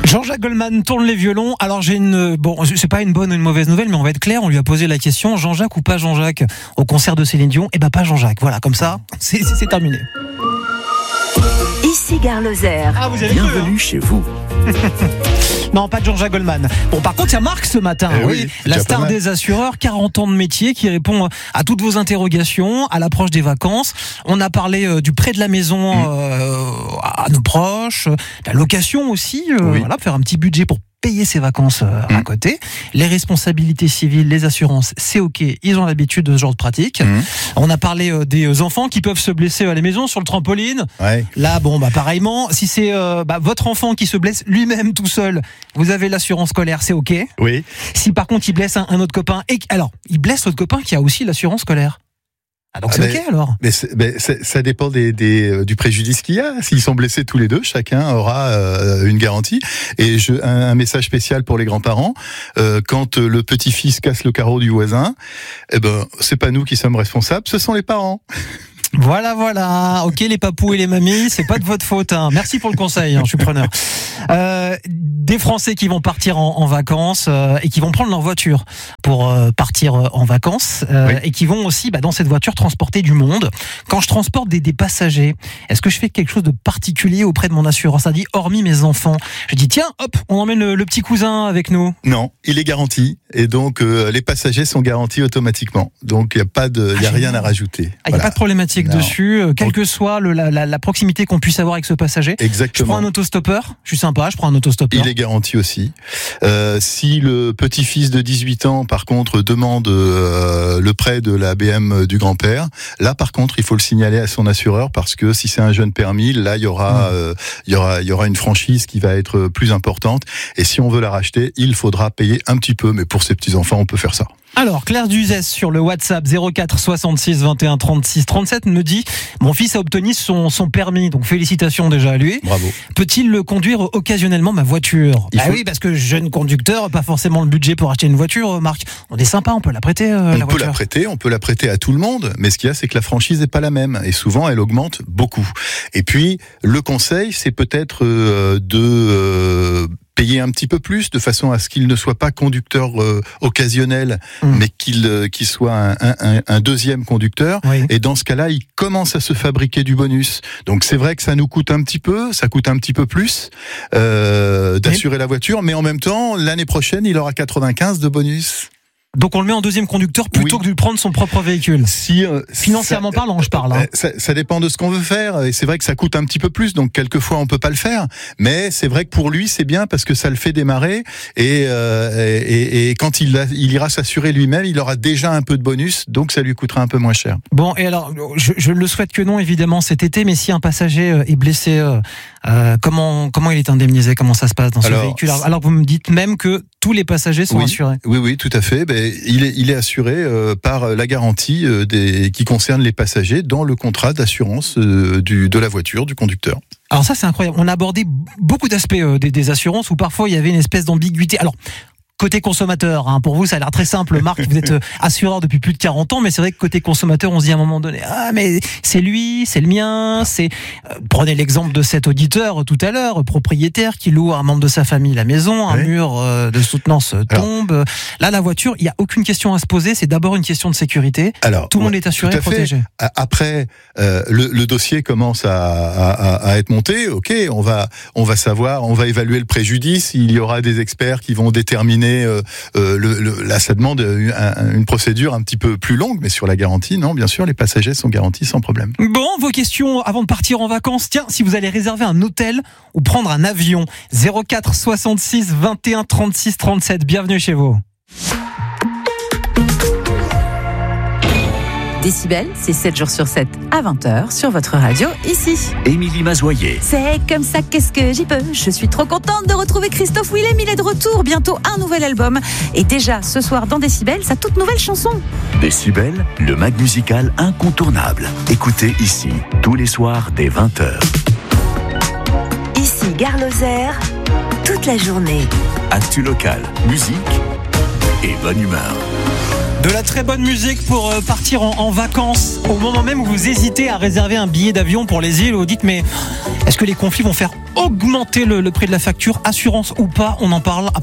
Jean-Jacques Goldman tourne les violons. Alors c'est pas une bonne ou une mauvaise nouvelle, mais on va être clair. On lui a posé la question, Jean-Jacques ou pas Jean-Jacques au concert de Céline Dion. Pas Jean-Jacques. Voilà, comme ça, c'est terminé. Ici Gare Lozère. Ah, vous avez Bienvenue chez vous. Non, pas de Jean-Jacques Goldman. Bon, par contre, il y a Marc ce matin. Oui, la star des assureurs, 40 ans de métier, qui répond à toutes vos interrogations à l'approche des vacances. On a parlé du prêt de la maison à nos proches, la location aussi, voilà, faire un petit budget pour payer ses vacances à côté. Les responsabilités civiles, les assurances, c'est ok. Ils ont l'habitude de ce genre de pratique. On a parlé des enfants qui peuvent se blesser à la maison sur le trampoline. Ouais. Là, pareillement, si c'est votre enfant qui se blesse lui-même tout seul, vous avez l'assurance scolaire, c'est ok. Oui. Si par contre il blesse un autre copain, il blesse l'autre copain qui a aussi l'assurance scolaire. Ah, donc c'est ok alors. Mais ça dépend du préjudice qu'il y a. S'ils sont blessés tous les deux, chacun aura une garantie. Et un message spécial pour les grands-parents. Quand le petit-fils casse le carreau du voisin, c'est pas nous qui sommes responsables, ce sont les parents. Voilà. Ok, les papous et les mamies, c'est pas de votre faute. Merci pour le conseil, je suis preneur. Des Français qui vont partir en vacances et qui vont prendre leur voiture pour partir en vacances et qui vont aussi, dans cette voiture, transporter du monde. Quand je transporte des passagers, est-ce que je fais quelque chose de particulier auprès de mon assureur? Ça dit, hormis mes enfants, je dis tiens, hop, on emmène le petit cousin avec nous. Non, il est garanti et donc les passagers sont garantis automatiquement. Donc il y a rien à rajouter. Il n'y a pas de problématique dessus, quelle que soit la proximité qu'on puisse avoir avec ce passager. Exactement. Je prends un autostoppeur, je suis sympa, je prends un autostoppeur. Il est garanti aussi. Si le petit-fils de 18 ans, par contre, demande le prêt de la BM du grand-père, là, par contre, il faut le signaler à son assureur parce que si c'est un jeune permis, là, il y aura une franchise qui va être plus importante. Et si on veut la racheter, il faudra payer un petit peu. Mais pour ces petits-enfants, on peut faire ça. Alors, Claire Duzès sur le WhatsApp 04 66 21 36 37 me dit « Mon fils a obtenu son permis, donc félicitations déjà à lui. Bravo. Peut-il le conduire occasionnellement ma voiture ?» Oui, parce que jeune conducteur, pas forcément le budget pour acheter une voiture, Marc. On est sympa, on peut la prêter la voiture. On peut la prêter à tout le monde, mais ce qu'il y a, c'est que la franchise n'est pas la même. Et souvent, elle augmente beaucoup. Et puis, le conseil, c'est peut-être de payer un petit peu plus, de façon à ce qu'il ne soit pas conducteur occasionnel, mais qu'il soit un deuxième conducteur. Oui. Et dans ce cas-là, il commence à se fabriquer du bonus. Donc c'est vrai que ça nous coûte un petit peu, plus d'assurer la voiture, mais en même temps, l'année prochaine, il aura 95 de bonus. Donc on le met en deuxième conducteur plutôt que de prendre son propre véhicule. Financièrement parlant, je parle. Ça dépend de ce qu'on veut faire. Et c'est vrai que ça coûte un petit peu plus, donc quelquefois on peut pas le faire. Mais c'est vrai que pour lui, c'est bien parce que ça le fait démarrer. Et quand il ira s'assurer lui-même, il aura déjà un peu de bonus, donc ça lui coûtera un peu moins cher. Bon, et alors, je ne le souhaite que non, évidemment, cet été. Mais si un passager est blessé, comment il est indemnisé? Comment ça se passe dans ce véhicule? Alors que vous me dites même que tous les passagers sont assurés. Oui, tout à fait. Il est assuré par la garantie qui concerne les passagers dans le contrat d'assurance de la voiture, du conducteur. Alors ça, c'est incroyable. On a abordé beaucoup d'aspects des assurances où parfois il y avait une espèce d'ambiguïté. Alors, côté consommateur, pour vous, ça a l'air très simple. Marc, vous êtes assureur depuis plus de 40 ans, mais c'est vrai que côté consommateur, on se dit à un moment donné, mais c'est lui, c'est le mien, prenez l'exemple de cet auditeur tout à l'heure, propriétaire qui loue à un membre de sa famille la maison, un mur de soutenance tombe. Là, la voiture, il n'y a aucune question à se poser, c'est d'abord une question de sécurité. Tout le monde est assuré, protégé. Après, le dossier commence à être monté. Ok, on va savoir, on va évaluer le préjudice. Il y aura des experts qui vont déterminer. Là, ça demande une procédure un petit peu plus longue, mais sur la garantie, non, bien sûr, les passagers sont garantis sans problème. Bon, vos questions avant de partir en vacances. Tiens, si vous allez réserver un hôtel ou prendre un avion, 04 66 21 36 37. Bienvenue chez vous. Décibel, c'est 7 jours sur 7 à 20h sur votre radio ici. Émilie Mazoyer. C'est comme ça, qu'est-ce que j'y peux? Je suis trop contente de retrouver Christophe Willem, il est de retour, bientôt un nouvel album. Et déjà, ce soir dans Décibel, sa toute nouvelle chanson. Décibel, le mag musical incontournable. Écoutez ici, tous les soirs dès 20h. Ici, Gare Lozère, toute la journée. Actu local, musique et bonne humeur. De la très bonne musique pour partir en vacances. Au moment même où vous hésitez à réserver un billet d'avion pour les îles, vous dites mais est-ce que les conflits vont faire augmenter le prix de la facture, assurance ou pas? On en parle après.